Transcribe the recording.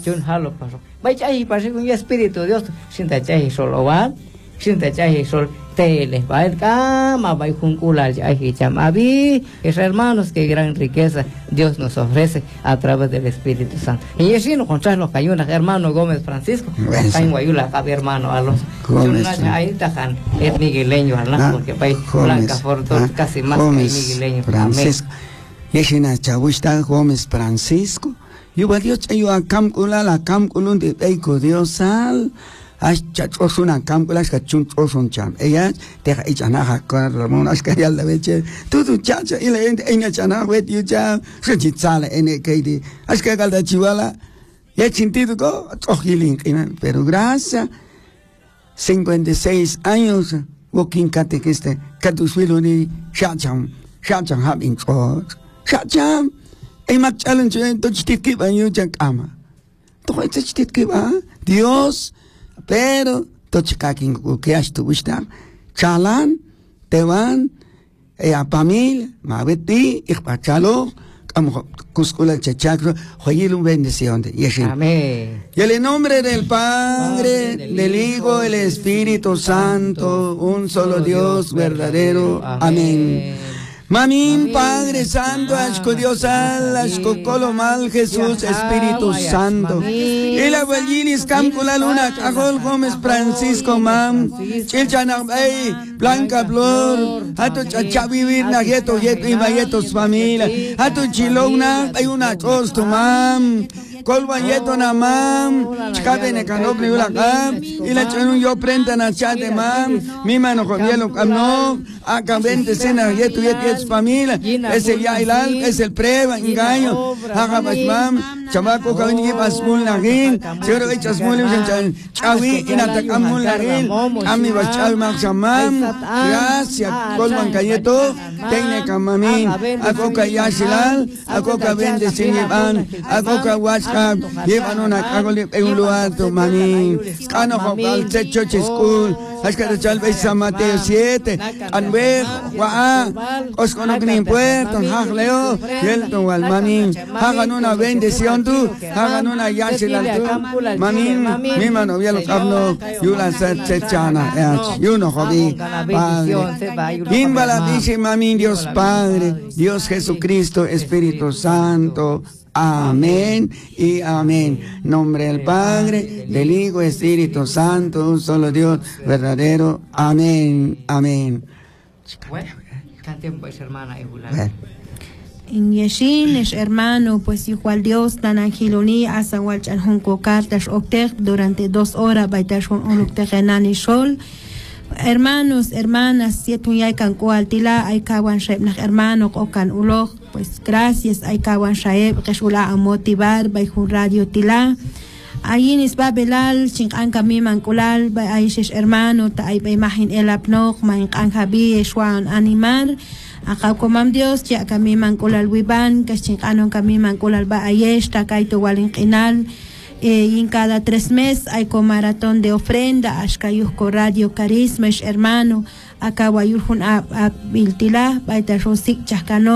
chun halo paso bai chahi pase con espíritu Dios sinta chahi solo va sinta chahi sol teles va el cama va juncula chahi chamabi es hermanos que gran riqueza Dios nos ofrece a través del Espíritu Santo y así nos encontramos los cayunas hermano Gómez Francisco caen guayula cabe hermano a los ahí tajan es migueleño ¿no? Porque bai blanca forto casi más que migueleño Francisco yeshina chaguista Gómez Francisco yo va Dios yo a camcula la camculun de eco Dios al chat una camcula que chun oson cham ella te echana hakar ramon as que ya la veche tu chacha y le en chana wet you cha se sale en que as que galda chivala ya sentido go healing pero gracias 56 años working catequista catuswiloni shacham hab in shacham ay mag challenge to chitit ki ba yu chang ama to ito chitit ki ba Dios pero to chikaking que has tu wisdom chalan tewan a familia mabeti ikhpachalo como cuscula chachacro joyil bendición de Yeshua. Amén. Y en el nombre del Padre, del Hijo, del Espíritu Santo, un solo Dios verdadero. Amén. Mamín, Padre Santo, Ashko Dios al, Ashko Colomal, Jesús, Espíritu Santo. El abuelinis Campo la Luna, Cajol Gómez Francisco, Mam, Chilchanabay, Blanca Flor, Hato Chachavivir, Nayeto, Yeto y Bayetos familia, Hato Chilona, hay una costo, Mam. Colba yeto na mam, chcabe ne canopli ula cam, y la chanu yo prenda na chate mam, mi mano jovielo cam no, acá vente cena yeto es familia, es el yailal, es el prueba, engaño, haga pas mam, chamaco caben y pasmul nagin, seguro que chasmul y chawi, y natacamul nagin, ami vas chawi mam chamam, gracias, colban cayeto, técnica mami, acoca yashilal, acoca vende siniban, acoca huasca. Llevan una cagole en un lugar tu mami cano al techo school es que el beis San Mateo 7 anbe wa os conocen puerto hagleo y el tu al mami hagan una bendición tú hagan una yashila tú mami mi mano ya lo cabno yula chechana yuno jovi padre inbala dice mami Dios Padre Dios Jesucristo Espíritu Santo. Amén y amén. Nombre del Padre, del Hijo, Espíritu Santo, un solo Dios verdadero. Amén, amén. Bueno, canten pues hermana Eulana. En Yeshin es hermano, pues igual Dios tan angiloni hasta walchan honko cartas octeg durante 2 horas baitashon oluktegenan y sol. Hermanos, hermanas, siete un yaikan coaltila, hay kawan shaib nach hermano okan ulog, pues gracias, hay kawan shaib, resula a motivar, baijun radio tila. Ayin is babelal, chinkan kami mankulal, bay aishish hermano, ta ay imahin el apnog, maingkan habi, eswan animar. Akaw komam Dios, ya kami mankulal wiban, kaschinkanon kami mankulal ba ayesh, takay to waling kinal. Y en cada 3 meses hay con maratón de ofrenda, Ashkayuhko Radio Carisma, hermano, acá Wayurjun a Biltila, Baita Rosik Chacano.